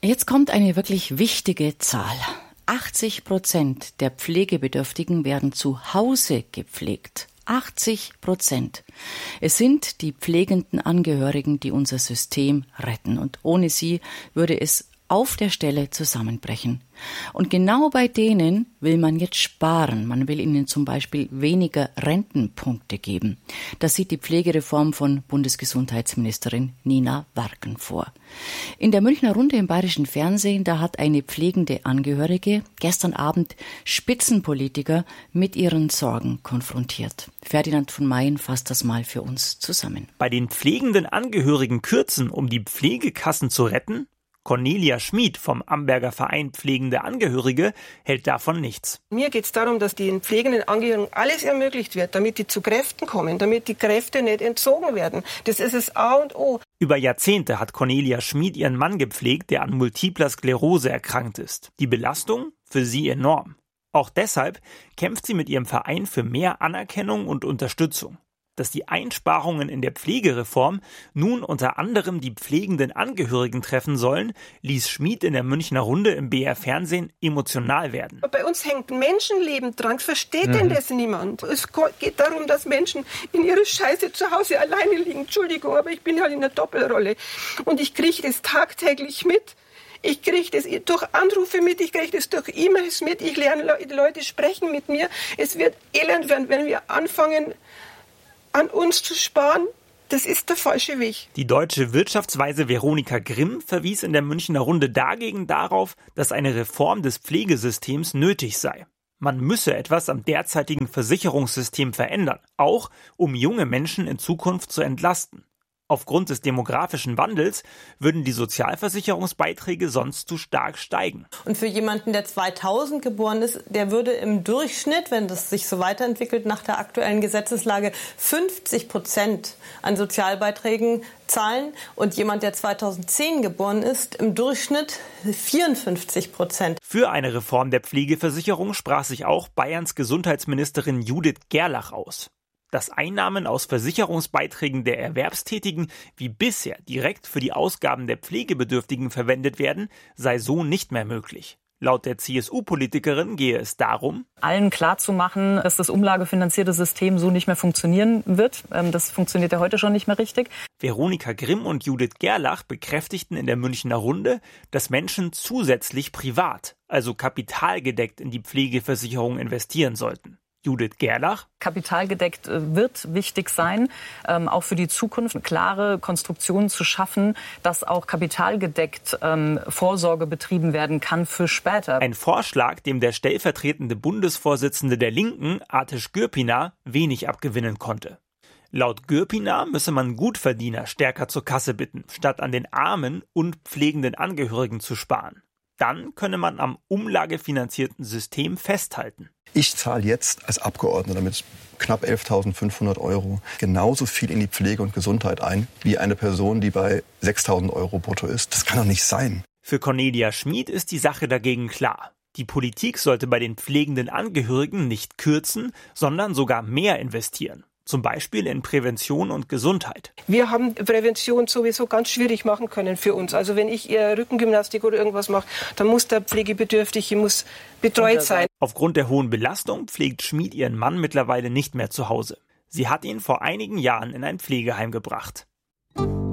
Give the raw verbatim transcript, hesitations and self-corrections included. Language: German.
Jetzt kommt eine wirklich wichtige Zahl. achtzig Prozent der Pflegebedürftigen werden zu Hause gepflegt. achtzig Prozent. Es sind die pflegenden Angehörigen, die unser System retten. Und ohne sie würde es auf der Stelle zusammenbrechen. Und genau bei denen will man jetzt sparen. Man will ihnen zum Beispiel weniger Rentenpunkte geben. Das sieht die Pflegereform von Bundesgesundheitsministerin Nina Warken vor. In der Münchner Runde im Bayerischen Fernsehen, da hat eine pflegende Angehörige gestern Abend Spitzenpolitiker mit ihren Sorgen konfrontiert. Ferdinand von Mayen fasst das mal für uns zusammen. Bei den pflegenden Angehörigen kürzen, um die Pflegekassen zu retten? Cornelia Schmid vom Amberger Verein Pflegende Angehörige hält davon nichts. Mir geht es darum, dass den pflegenden Angehörigen alles ermöglicht wird, damit die zu Kräften kommen, damit die Kräfte nicht entzogen werden. Das ist das A und O. Über Jahrzehnte hat Cornelia Schmid ihren Mann gepflegt, der an Multipler Sklerose erkrankt ist. Die Belastung für sie enorm. Auch deshalb kämpft sie mit ihrem Verein für mehr Anerkennung und Unterstützung. Dass die Einsparungen in der Pflegereform nun unter anderem die pflegenden Angehörigen treffen sollen, ließ Schmid in der Münchner Runde im B R Fernsehen emotional werden. Bei uns hängt Menschenleben dran. Versteht mhm. denn das niemand? Es geht darum, dass Menschen in ihrer Scheiße zu Hause alleine liegen. Entschuldigung, aber ich bin halt in einer Doppelrolle. Und ich kriege das tagtäglich mit. Ich kriege das durch Anrufe mit, ich kriege das durch E-Mails mit. Ich lerne, die Leute sprechen mit mir. Es wird elend werden, wenn wir anfangen, an uns zu sparen. Das ist der falsche Weg. Die deutsche Wirtschaftsweise Veronika Grimm verwies in der Münchner Runde dagegen darauf, dass eine Reform des Pflegesystems nötig sei. Man müsse etwas am derzeitigen Versicherungssystem verändern, auch um junge Menschen in Zukunft zu entlasten. Aufgrund des demografischen Wandels würden die Sozialversicherungsbeiträge sonst zu stark steigen. Und für jemanden, der zweitausend geboren ist, der würde im Durchschnitt, wenn das sich so weiterentwickelt nach der aktuellen Gesetzeslage, fünfzig Prozent an Sozialbeiträgen zahlen. Und jemand, der zweitausendzehn geboren ist, im Durchschnitt vierundfünfzig Prozent. Für eine Reform der Pflegeversicherung sprach sich auch Bayerns Gesundheitsministerin Judith Gerlach aus. Dass Einnahmen aus Versicherungsbeiträgen der Erwerbstätigen wie bisher direkt für die Ausgaben der Pflegebedürftigen verwendet werden, sei so nicht mehr möglich. Laut der C S U-Politikerin gehe es darum, allen klarzumachen, dass das umlagefinanzierte System so nicht mehr funktionieren wird. Das funktioniert ja heute schon nicht mehr richtig. Veronika Grimm und Judith Gerlach bekräftigten in der Münchner Runde, dass Menschen zusätzlich privat, also kapitalgedeckt in die Pflegeversicherung investieren sollten. Judith Gerlach. Kapitalgedeckt wird wichtig sein, ähm, auch für die Zukunft klare Konstruktionen zu schaffen, dass auch kapitalgedeckt ähm, Vorsorge betrieben werden kann für später. Ein Vorschlag, dem der stellvertretende Bundesvorsitzende der Linken, Artisch Gürpiner, wenig abgewinnen konnte. Laut Gürpiner müsse man Gutverdiener stärker zur Kasse bitten, statt an den armen und pflegenden Angehörigen zu sparen. Dann könne man am umlagefinanzierten System festhalten. Ich zahle jetzt als Abgeordneter mit knapp elftausendfünfhundert Euro genauso viel in die Pflege und Gesundheit ein, wie eine Person, die bei sechstausend Euro brutto ist. Das kann doch nicht sein. Für Cornelia Schmid ist die Sache dagegen klar. Die Politik sollte bei den pflegenden Angehörigen nicht kürzen, sondern sogar mehr investieren. Zum Beispiel in Prävention und Gesundheit. Wir haben Prävention sowieso ganz schwierig machen können für uns. Also wenn ich eher Rückengymnastik oder irgendwas mache, dann muss der Pflegebedürftige muss betreut sein. Aufgrund der hohen Belastung pflegt Schmid ihren Mann mittlerweile nicht mehr zu Hause. Sie hat ihn vor einigen Jahren in ein Pflegeheim gebracht.